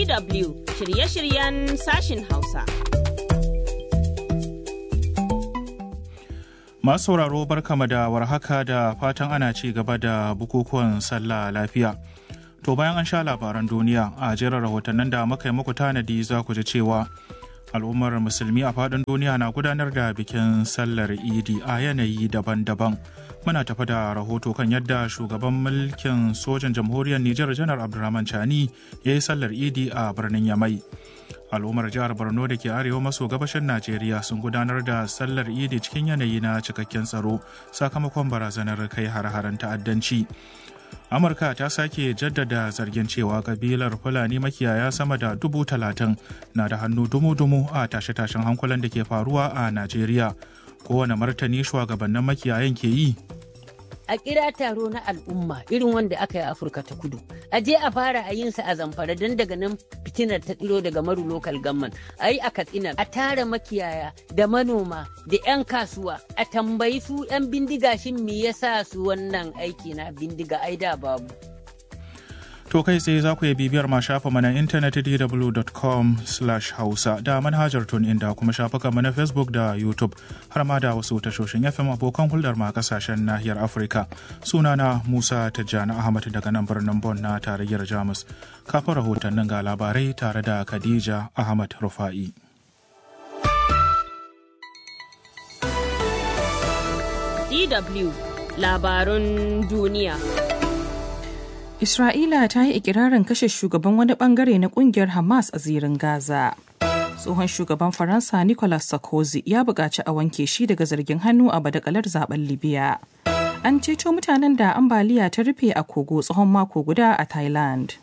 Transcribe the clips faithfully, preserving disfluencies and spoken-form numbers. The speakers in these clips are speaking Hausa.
D W shirye-shiryen sashin Hausa. Masu sauraro barkama da warhaka da fatan ana ci gaba da bukukuwan sallah lafiya. To bayan an sha labaran duniya a jerin rahotannin da muka yi muku tanadi za ku ji cewa al'ummar musulmi a faɗin duniya na gudanar da bikin sallar idi a yanayi daban-daban. Muna tafi da rahoto kan yadda shugaban mulkin sojan jamhuriyar Nijar Janar Abdurrahman Chani ya yi sallar idi a birnin Yamai. Al'ummar jihar Borno da ke arewa maso gabashin Najeriya sun gudanar da sallar idi cikin yanayi na cikakken tsaro sakamakon barazanar kai har-haren ta'addanci. Amurka ta sake jaddada zargin cewa kabilar Fulani makiyaya sama da dubu talatin na da hannu dumu-dumu a tashe-tashen hankulan da ke faruwa a Najeriya. Kowane martani shugabannin makiyayan ke yi? A kira taro na al'umma irin wanda aka yi a Afirka ta Kudu. A je a fara a yin sa a Zamfara don daga nan fitinar ta tsiro daga Maru Local Government. A yi a Katsina a tara makiyaya da manoma da 'yan kasuwa a tambayi su 'yan bindiga shin me yasa su wannan aiki na bindiga ai da babu. To kai tsaye za ku yi bibiyar ma shafa mana intanet d w dot com slash hausa da manhajar TuneIn da kuma shafukan mana Facebook da YouTube har ma da wasu tashoshin F M abokan hulɗar ma kasashen nahiyar Afirka. Sunana Musa Tijjani Ahmad daga nan birnin Bonn na tarayyar Jamus. Kafin rahotannin ga labarai tare da Khadija Ahmad Rufa'i. D W Labarun duniya. Isra'ila ta yi ikirarin kashe shugaban wani bangare na kungiyar Hamas a zirin Gaza. Tsohon shugaban Faransa Nicolas Sarkozy ya buƙaci a wanke shi daga zargin hannu a badakalar zaben Libya. An ceto mutanen da ambaliya ta rufe a kogo tsohon mako guda a Thailand.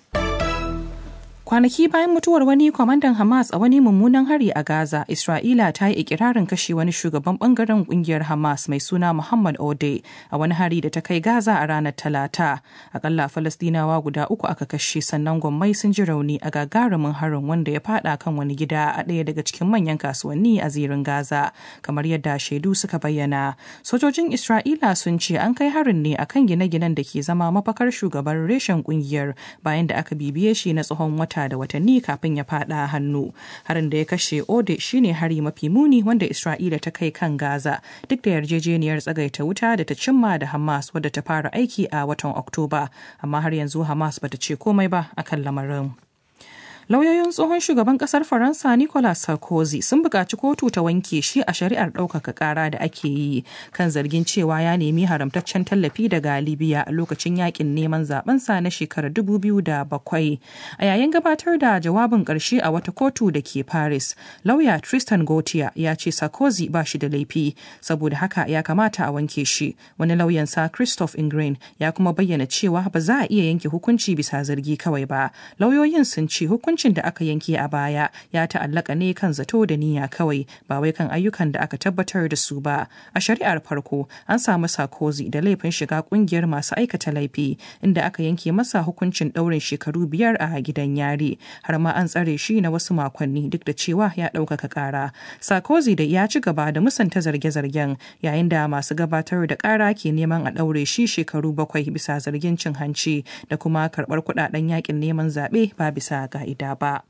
Kwanaki bayan mutuwar wani kwamandan Hamas a wani mummunan hari a Gaza, Isra'ila ta yi ikirarin kashe wani shugaban bangaren kungiyar Hamas mai suna Muhammad Ode a wani hari da ta kai Gaza a ranar Talata. Akalla Falastinawa guda uku aka kashe sannan gwammai sun ji rauni a gagarumin harin wanda ya fada kan wani gida a ɗaya daga cikin manyan kasuwanni a zirin Gaza, kamar yadda shaidu suka bayyana. Sojojin Isra'ila sun ce an kai harin ne akan gine-ginen da ke zama mafakar shugaban reshen kungiyar bayan da aka bibiye shi na tsohon wata da watanni kafin ya fada hannu. Harin da ya kashe Ode shine hari mafi muni wanda Isra'ila ta kai kan Gaza duk da yarjejeniyar tsagaita wuta da ta cimma da Hamas wadda ta fara aiki a watan Oktoba, amma har yanzu Hamas bata ce komai ba akan lamarin. Lauyoyin tsohon shugaban kasar Faransa Nicolas Sarkozy sun buƙaci kotu ta wanke shi a shari'ar ɗaukaka ƙara da ake yi kan zargin cewa ya nemi haramtaccen tallafi daga Libya a lokacin yakin neman zabensa na shekarar dubu biyu da bakwai. A yayin gabatar da jawabin ƙarshe a wata kotu da ke Paris, lauya Tristan Gauthier ya ce Sarkozy ba shi da laifi, saboda haka ya kamata a wanke shi. Wani lauyansa Christophe Ingrid ya kuma bayyana cewa ba za a iya yanke hukunci bisa zargi kawai ba. Lauyoyin sun ce hukunci Hukuncin da aka yanke a baya ya ta'allaka ne kan zato da niyya kawai ba wai kan ayyukan da aka tabbatar da su ba. A shari'ar farko an samu Sarkozy da laifin shiga kungiyar masu aikata laifi inda aka yanke masa hukuncin ɗaurin shekaru biyar a gidan yari har ma an tsare shi na wasu makonni duk da cewa ya ɗaukaka ƙara. Sarkozy da ya ci gaba da musanta zarge-zargen yayin da masu gabatar da ƙara ke neman a ɗaure shi shekaru bakwai bisa zargin cin hanci da kuma karɓar kuɗaɗen yakin neman zaɓe ba bisa ka'ida ba.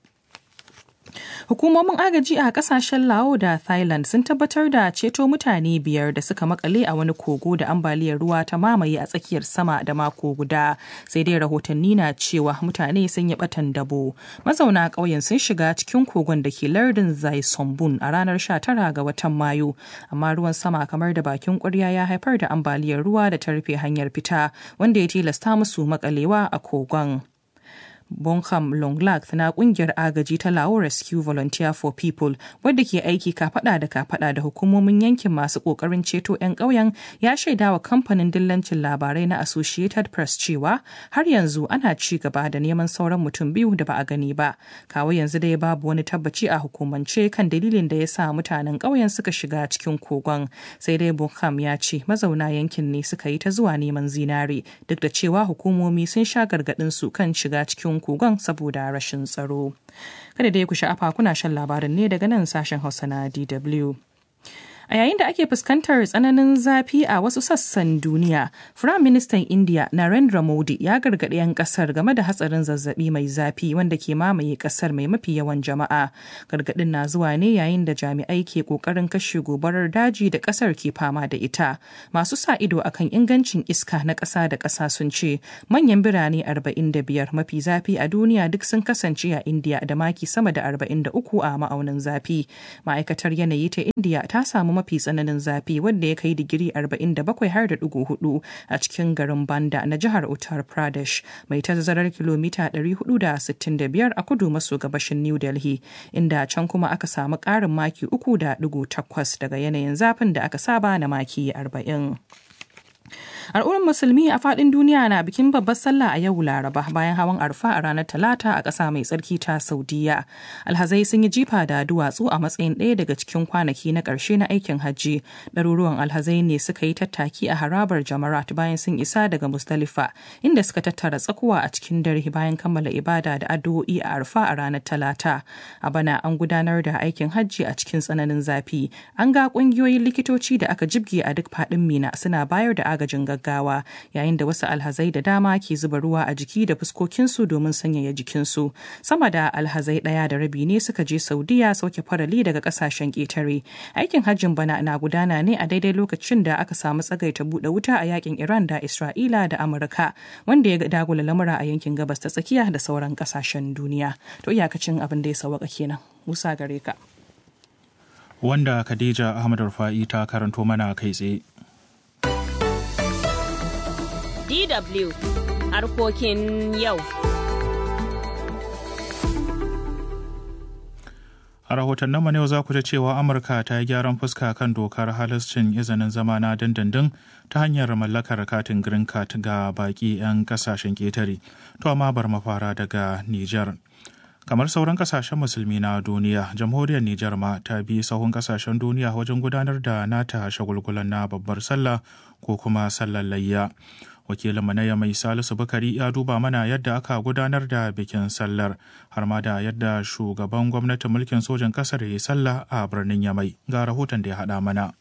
Hukumomin agaji a kasashen Laos da Thailand sun tabbatar da ceto mutane biyar da suka makale a wani kogo da ambaliyar ruwa ta mamaye a tsakiyar sama da mako guda. Sai dai rahotanni na cewa mutane sun yi batan dabo. Mazauna ƙauyen sun shiga cikin kogon da ke lardin Zai Sombun a ranar sha tara ga watan Mayu, amma ruwan sama kamar da bakin ƙwarya ya haifar da ambaliyar ruwa da ta rufe hanyar fita, wanda ya tilasta musu makalewa a kogon. Bonham Longlak na kungiyar agaji ta Lao Rescue Volunteer for People wadda ke aiki kafada da kafada da hukumomin yankin masu kokarin ceto 'yan ƙauyen ya shaida wa kamfanin dillancin labarai na Associated Press cewa har yanzu ana ci gaba da neman sauran mutum biyu da ba a gani ba. Kawo yanzu dai babu wani tabbaci a hukumance kan dalilin da ya sa mutanen ƙauyen suka shiga cikin kogon. Sai dai Bonham ya ce mazauna yankin ne suka yi ta zuwa neman zinare duk da cewa hukumomi sun sha gargaɗin su kan shiga cikin kogon saboda rashin tsaro. Kada dai ku sha'afa kuna shan labarin ne daga nan sashen Hausa na D W. A yayin da ake fuskantar tsananin zafi a wasu sassan duniya, Firayim Ministan India Narendra Modi ya gargaɗi 'yan ƙasar game da hatsarin zazzabi mai zafi wanda ke mamaye ƙasar mai mafi yawan jama'a. Gargaɗin na zuwa ne yayin da jami'ai ke ƙoƙarin kashe gobarar daji da ƙasar ke fama da ita. Masu sa ido akan ingancin iska na ƙasa da ƙasa sun ce manyan birane arba'in da biyar mafi zafi a duniya duk sun kasance a India da maki sama da arba'in da uku a ma'aunin zafi. Ma'aikatar yanayi ta India ta samu mafi tsananin zafi wanda ya kai digiri arba'in da bakwai har da ɗigo hudu a cikin garin Banda na jihar Uttar Pradesh mai tazarar kilomita ɗari hudu da sittin da biyar a kudu maso gabashin New Delhi, inda can kuma aka samu ƙarin maki uku da ɗigo takwas daga yanayin zafin da aka saba na maki arba'in. Al'ummar musulmi a faɗin duniya na bikin babbar sallah a yau Laraba bayan hawan arfa a ranar Talata a ƙasa mai tsarki ta Saudiya. Alhazai sun yi jifa da duwatsu a matsayin ɗaya daga cikin kwanaki na ƙarshe na aikin hajji. Ɗaruruwan alhazai ne suka yi tattaki a harabar Jamarat bayan sun isa daga Musdalifa, inda suka tattara tsakuwa a cikin dare bayan kammala ibada da addu'o'i a arfa a ranar Talata. A bana an gudanar da aikin hajji a cikin tsananin zafi. An ga ƙungiyoyin likitoci da aka jibge a duk faɗin Mina suna bayar da agajin gaggawa yayin da wasu alhazai da dama ke zuba ruwa a jiki da fuskokinsu domin sanyaya jikinsu. Sama da alhazai ɗaya da rabi ne suka je Saudiya sauke farali daga ƙasashen ƙetare. Aikin hajjin bana na gudana ne a daidai lokacin da aka samu tsagaita buɗe wuta a yakin Iran da Isra'ila da Amurka, wanda ya dagula lamura a yankin gabas ta tsakiya da sauran ƙasashen duniya. To iyakacin abin da ya sauwaka kenan. Musa gare ka. Wanda Khadija Ahmad Rufa'i ta karanto mana kai tsaye. D W harkokin yau. A rahotannin mu yau za ku ji cewa Amurka ta yi gyaran fuska kan dokar halascin izinin zama na dindindin ta hanyar mallakar katin green card ga baki 'yan kasashen ketare. To amma bar mafara daga Nijar. Kamar sauran kasashen musulmi na duniya, jamhuriyar Nijar ma ta bi sahun kasashen duniya wajen gudanar da nata shagulgulan na babbar sallah ko kuma sallar layya. Wakilin manaya mai Salisu Bukari ya duba mana yadda aka gudanar da bikin sallar har ma da yadda shugaban gwamnatin mulkin sojan kasar ya yi sallah a birnin Yamai. Ga rahoton da ya haɗa mana.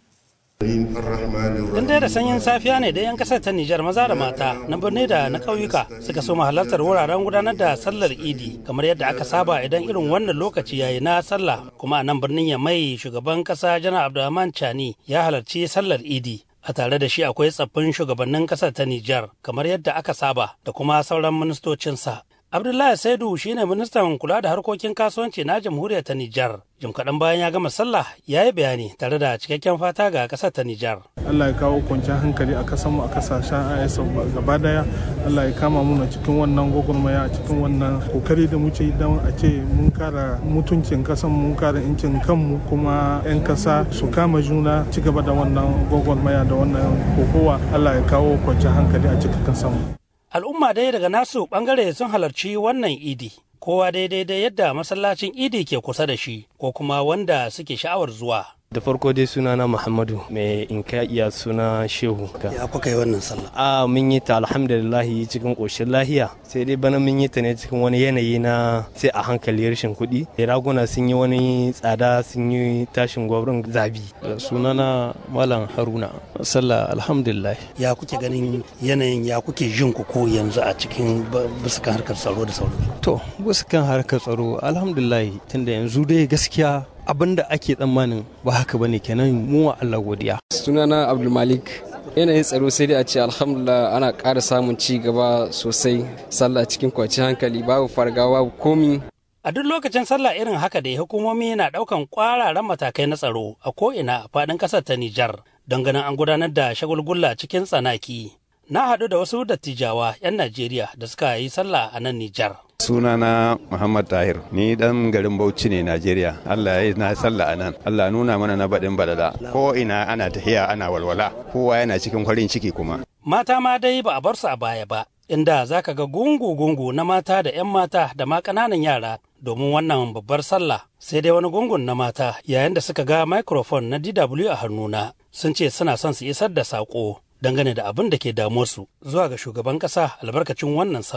Tun da sanyin safiya ne da 'yan kasar ta Nijar maza da mata na birni da na ƙauyuka suka so halartar wuraren gudanar da sallar Idi kamar yadda aka saba idan irin wannan lokaci yayi na sallah. Kuma a nan birnin Yamai shugaban ƙasa Janar Abdurrahman Chani ya halarci sallar Idi. A tare da shi akwai tsaffin shugabannin ƙasar ta Nijar kamar yadda aka saba da kuma sauran ministocinsa. Abdullahi Saidu shine ministan kula da harkokin kasuwanci na jamhuriyar ta Nijar. Jim kaɗan bayan ya gama sallah ya yi bayani tare da cikakken fata ga ƙasar ta Nijar. Allah ya kawo kwanciyar hankali a kasanmu a kasashen I S gaba daya. Allah ya kama muna cikin wannan gwagwarmaya a cikin wannan kokari da muke yi don a ce mun kara mutuncin kasan mun kara incin kanmu kuma 'yan kasa su kama juna ci gaba da wannan gwagwarmaya da wannan kokowa. Allah ya kawo kwanciyar hankali a cikin kasanmu. Al'umma dai daga nasu bangare sun halarci wannan idi, kowa daidai da yadda masallacin idi ke kusa da shi ko kuma wanda suke sha'awar zuwa. Da farko dai sunana Muhammadu mai in ka iya suna Shehu. Ya kuka yi wannan sallah? A mun yi ta alhamdulillahi cikin ƙoshin lahiya, sai dai bana mun yi ta ne cikin wani yanayi na sai a hankali rashin kuɗi. Raguna sun yi wani tsada sun yi tashin gwabrin zabi. Sunana Malam Haruna. Sallah alhamdulillah. Ya kuke ganin yanayin ya kuke jin ku ko yanzu a cikin bisa kan harkar tsaro da sauransu? To bisa kan harkar tsaro alhamdulillah tunda yanzu dai gaskiya abin da ake tsammanin ba haka bane kenan mu wa Allah godiya. Sunana Abdulmalik. Yanayin tsaro sai dai a ce alhamdulillah ana ƙara samun ci gaba sosai, sallah cikin kwanciyar hankali babu fargawa babu komi. A duk lokacin sallah irin haka da hukumomi na ɗaukan ƙwararan matakai na tsaro a ko'ina a faɗin ƙasar ta Nijar don ganin an gudanar da shagulgulla cikin tsanaki. Na haɗu da wasu dattijawa 'yan Najeriya da suka yi sallah a nan Nijar. Sunana Muhammad Tahir, ni dan garin Bauchi ne, Najeriya. Allah ya na sallah a nan. Allah nuna mana na baɗin badala. Ko ina ana tahiya ana walwala. Kowa yana cikin farin ciki kuma. Mata ma dai ba a bar su a baya ba, inda za ka ga gungu-gungu na mata da 'yan mata da ma ƙananan yara domin wannan babbar sallah. Sai dai wani gungun na mata yayin da suka ga microphone na D W a hannuna sun ce suna son su isar da saƙo dangane da abin da ke damuwarsu zuwa ga shugaban ƙasa albarkacin wannan sallah.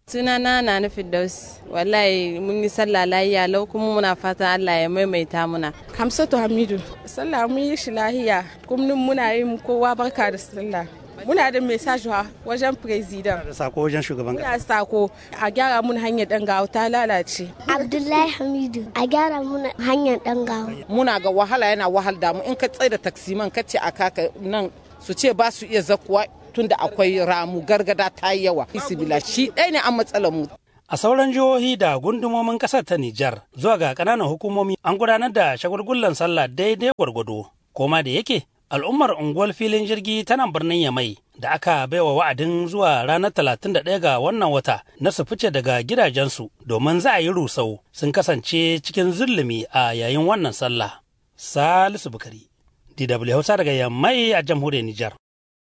Sunana na na Firdaus. Wallahi mun yi sallah lahiya lau kuma muna fatan Allah ya maimaita muna. Hamsatu Hamidu. Sallah mun yi shi lahiya kuma muna yin kowa barka da sallah. Muna da message wajen president. Da sako wajen shugaban kasa. Muna sako a gyara mun hanyar dan gawo ta lalace. Abdullahi Hamidu a gyara mun hanyar dan gawo. Muna ga wahala yana wahal da mu in ka tsaye da taksiman ka ce a kaka nan su ce ba su iya zakuwa tunda akwai ramu gargada ta yi yawa. Isibila shi ɗaya ne an matsalar mu. A sauran jihohi da gundumomin ƙasar ta Nijar zuwa ga ƙananan hukumomi an gudanar da shagulgullan sallah daidai gwargwado. Koma da yake al'ummar unguwar filin jirgi ta nan birnin Yamai da aka baiwa wa'adin zuwa ranar talatin da ɗaya ga wannan wata na su fice daga gidajensu domin za a yi rusau sun kasance cikin zulumi a yayin wannan sallah. Salisu Bukari, D W Hausa daga Yamai a jamhuriyar Nijar.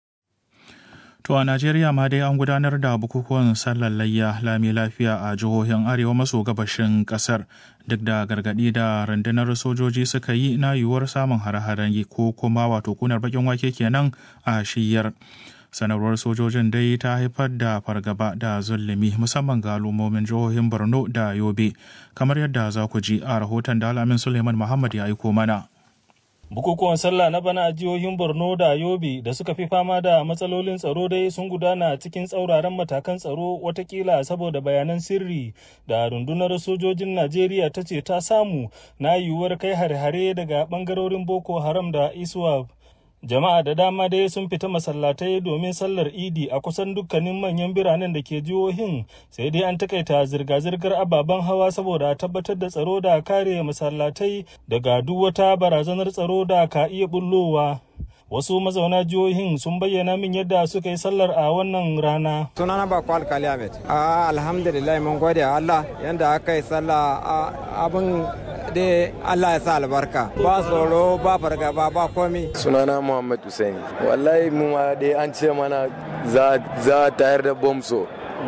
To a Najeriya ma dai an gudanar da bukukuwan sallar layya lami lafiya a jihohin arewa maso gabashin kasar duk da gargaɗi da rundunar sojoji suka yi na yiwuwar samun hare-haren ko kuma wato kunar bakin wake kenan a shiyar. Sanarwar sojojin dai ta haifar da fargaba da zulumi musamman ga al'ummomin jihohin Borno da Yobe kamar yadda za ku ji a rahoton da Alamin Suleiman Muhammad ya aiko mana. Bukukuwan sallah na bana a jihohin Borno da Yobe da suka fi fama da matsalolin tsaro dai sun gudana cikin tsauraran matakan tsaro watakila saboda bayanan sirri da rundunar sojojin Najeriya ta ce ta samu na yiwuwar kai hare-hare daga bangarorin Boko Haram da ISWAP. Jama'a da dama dai sun fita masallatai domin sallar Idi a kusan dukkanin manyan biranen da ke jihohin, sai dai an takaita zirga-zirgar ababen hawa saboda tabbatar da tsaro da kare masallatai daga duk wata barazanar tsaro da ka iya bullowa. Wasu mazauna jihohin sun bayyana min yadda suka yi sallar a wannan rana. Sunana Bako Alkali Ahmed. Ah, alhamdulillah mun gode Allah yanda aka yi sallah abin da Allah ya sa albarka. Ba tsoro ba fargaba ba komi. Sunana Muhammad Hussein. Wallahi mu ma dai an ce mana za za tayar da bomso.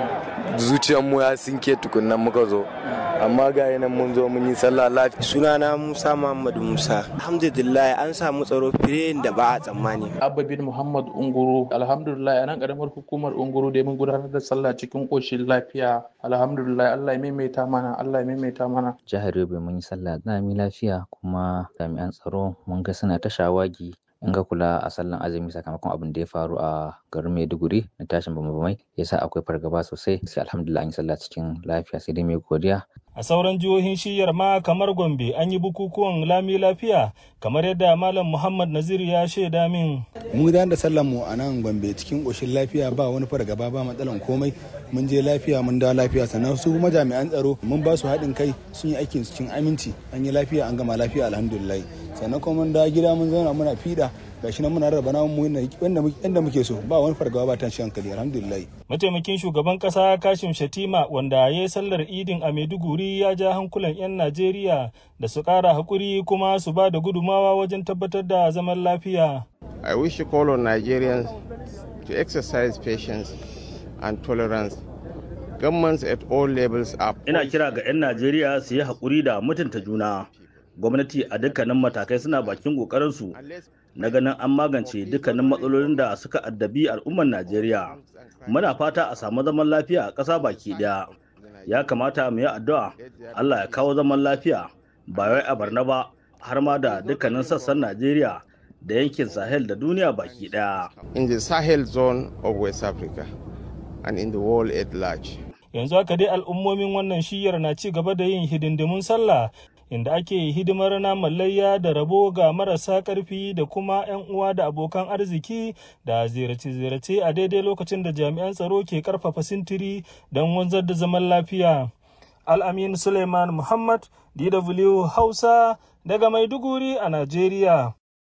Zuciyar mu ya sinke tukunnan muka zo. Amma ga yanan mun zo mun yi sallah lafiya. Sunana Musa Muhammadu Musa. Alhamdulillah an samu tsaro fiye da ba a tsammani. Abba bin Muhammad Unguru. Alhamdulillah a nan karamar hukumar Unguru da mun gudanar da sallah cikin koshin lafiya. Alhamdulillah Allah ya maimaita mana, Allah ya maimaita mana. Jihar Yobe mun yi sallah lami lafiya kuma jami'an tsaro mun ga suna ta shawagi. In ga kula a sallan azumi sakamakon abin da ya faru a garin Maiduguri na tashin bambamai yasa akwai fargaba sosai sai alhamdulillah an yi sallah cikin lafiya sai dai mai godiya. A sauran jihohin shiyar ma kamar Gombe an yi bukukuwan lami lafiya kamar yadda Malam Muhammad Nazir ya shaida min. Mun gudanar da sallan mu a nan Gombe cikin koshin lafiya ba wani fargaba ba matsalan komai mun je lafiya mun dawo lafiya sannan su kuma jami'an tsaro mun ba su haɗin kai sun yi aikin su cikin aminci an yi lafiya an gama lafiya alhamdulillah sannan kuma mun dawo gida mun zauna muna fiɗa gashi nan muna rarraba namun mu yanda muke so ba wani fargaba ba tashi hankali alhamdulillah. Mataimakin shugaban kasa Kashim Shatima wanda ya yi sallar Idin a Maiduguri ya ja hankulan 'yan Najeriya da su ƙara hakuri kuma su ba da gudumawa wajen tabbatar da zaman lafiya. I wish to call on Nigerians to exercise patience and tolerance. Governments at all levels are. Ina kira ga 'yan Najeriya su yi hakuri da mutunta juna. Gwamnati a dukkanin matakai suna bakin ƙoƙarinsu na ganin an magance dukkanin matsalolin da suka addabi al'ummar Najeriya. Muna fata a samu zaman lafiya a ƙasa baki ɗaya. Ya kamata mu yi addu'a Allah ya kawo zaman lafiya ba wai a Barna ba har ma da dukkanin sassan Najeriya da yankin Sahel da duniya baki ɗaya. In the Sahel zone of West Africa and in the world at large. Yanzu haka dai al'ummomin wannan shiyar na ci gaba da yin hidindimun sallah inda ake hidimar naman layya da rabo ga marasa ƙarfi da kuma 'yan uwa da abokan arziki da ziyarce-ziyarce a daidai lokacin da jami'an tsaro ke ƙarfafa sintiri don wanzar da zaman lafiya. Al'amin Suleiman Muhammad, D W Hausa, daga Maiduguri a Najeriya.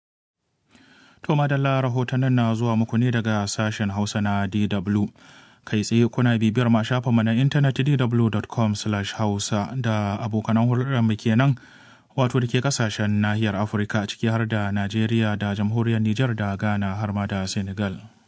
To madalla rahotannin na zuwa muku ne daga sashen Hausa na D W. Kai tsaye kuna bibiyar ma shafinmu na intanet d w dot com slash hausa da abokanan hulɗarmu kenan wato da ke kasashen nahiyar Afirka ciki har da Najeriya da jamhuriyar Nijar da Ghana har ma da Senegal.